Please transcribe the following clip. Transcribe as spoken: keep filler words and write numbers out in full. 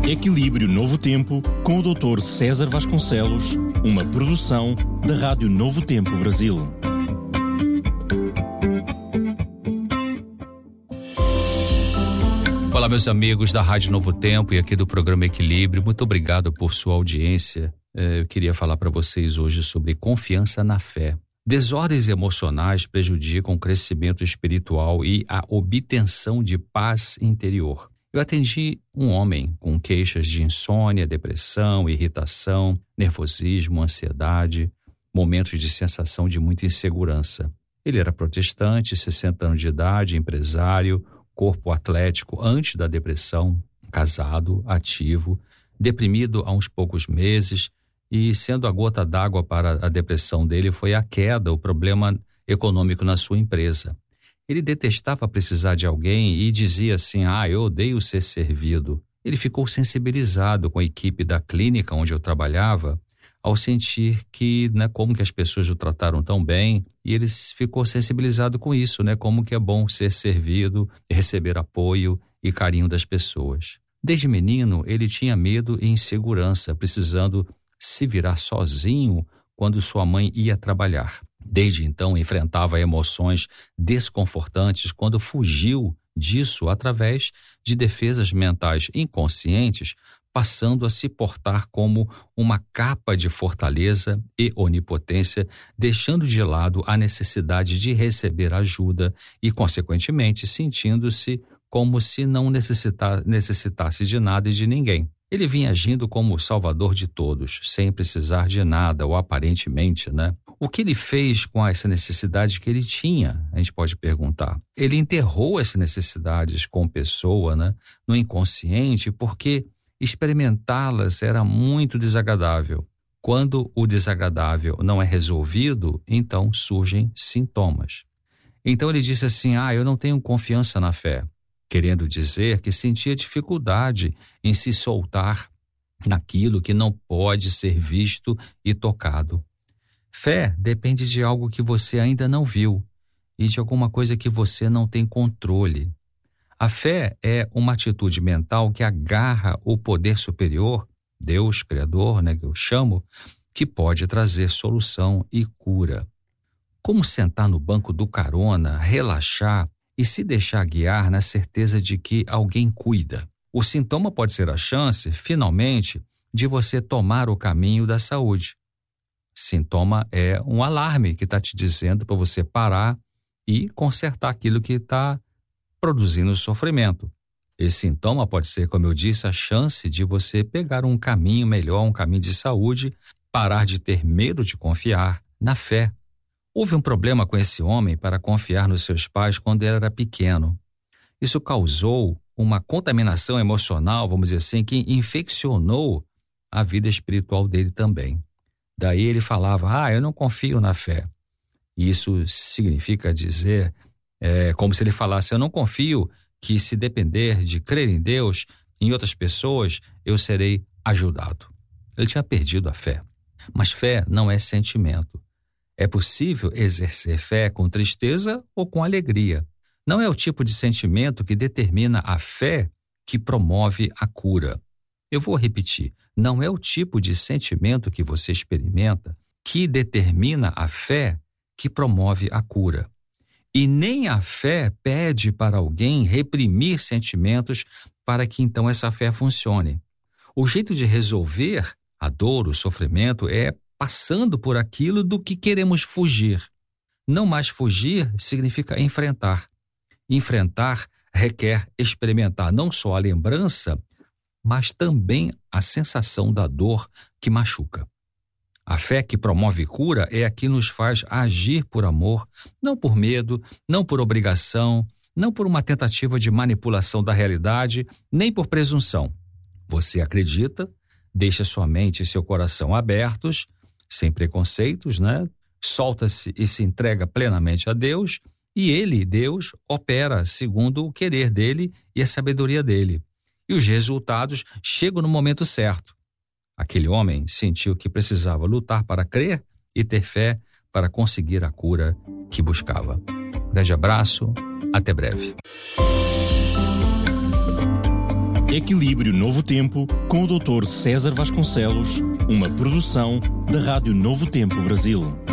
Equilíbrio Novo Tempo, com o doutor César Vasconcelos, uma produção da Rádio Novo Tempo Brasil. Olá, meus amigos da Rádio Novo Tempo e aqui do programa Equilíbrio, muito obrigado por sua audiência. Eu queria falar para vocês hoje sobre confiança na fé. Desordens emocionais prejudicam o crescimento espiritual e a obtenção de paz interior. Eu atendi um homem com queixas de insônia, depressão, irritação, nervosismo, ansiedade, momentos de sensação de muita insegurança. Ele era protestante, sessenta anos de idade, empresário, corpo atlético antes da depressão, casado, ativo, deprimido há uns poucos meses, e sendo a gota d'água para a depressão dele foi a queda, o problema econômico na sua empresa. Ele detestava precisar de alguém e dizia assim, ah, eu odeio ser servido. Ele ficou sensibilizado com a equipe da clínica onde eu trabalhava, ao sentir que, né, como que as pessoas o trataram tão bem, e ele ficou sensibilizado com isso, né, como que é bom ser servido, receber apoio e carinho das pessoas. Desde menino, ele tinha medo e insegurança, precisando se virar sozinho quando sua mãe ia trabalhar. Desde então, enfrentava emoções desconfortantes quando fugiu disso através de defesas mentais inconscientes, passando a se portar como uma capa de fortaleza e onipotência, deixando de lado a necessidade de receber ajuda e, consequentemente, sentindo-se como se não necessita, necessitasse de nada e de ninguém. Ele vinha agindo como o salvador de todos, sem precisar de nada, ou aparentemente, né? O que ele fez com essa necessidade que ele tinha? A gente pode perguntar. Ele enterrou essas necessidades com pessoa, né, no inconsciente, porque experimentá-las era muito desagradável. Quando o desagradável não é resolvido, então surgem sintomas. Então ele disse assim, ah, eu não tenho confiança na fé, querendo dizer que sentia dificuldade em se soltar naquilo que não pode ser visto e tocado. Fé depende de algo que você ainda não viu e de alguma coisa que você não tem controle. A fé é uma atitude mental que agarra o poder superior, Deus, Criador, né, que eu chamo, que pode trazer solução e cura. Como sentar no banco do carona, relaxar e se deixar guiar na certeza de que alguém cuida. O sintoma pode ser a chance, finalmente, de você tomar o caminho da saúde. Sintoma é um alarme que está te dizendo para você parar e consertar aquilo que está produzindo sofrimento. Esse sintoma pode ser, como eu disse, a chance de você pegar um caminho melhor, um caminho de saúde, parar de ter medo de confiar na fé. Houve um problema com esse homem para confiar nos seus pais quando ele era pequeno. Isso causou uma contaminação emocional, vamos dizer assim, que infeccionou a vida espiritual dele também. Daí ele falava, ah, eu não confio na fé. Isso significa dizer, é, como se ele falasse, eu não confio que se depender de crer em Deus, em outras pessoas, eu serei ajudado. Ele tinha perdido a fé. Mas fé não é sentimento. É possível exercer fé com tristeza ou com alegria. Não é o tipo de sentimento que determina a fé que promove a cura. Eu vou repetir, não é o tipo de sentimento que você experimenta que determina a fé que promove a cura. E nem a fé pede para alguém reprimir sentimentos para que então essa fé funcione. O jeito de resolver a dor, o sofrimento, é passando por aquilo do que queremos fugir. Não mais fugir significa enfrentar. Enfrentar requer experimentar não só a lembrança, mas também a sensação da dor que machuca. A fé que promove cura é a que nos faz agir por amor, não por medo, não por obrigação, não por uma tentativa de manipulação da realidade, nem por presunção. Você acredita, deixa sua mente e seu coração abertos, sem preconceitos, né? Solta-se e se entrega plenamente a Deus, e Ele, Deus, opera segundo o querer dele e a sabedoria dele. E os resultados chegam no momento certo. Aquele homem sentiu que precisava lutar para crer e ter fé para conseguir a cura que buscava. Grande abraço, até breve. Equilíbrio Novo Tempo, com o doutor César Vasconcelos, uma produção da Rádio Novo Tempo Brasil.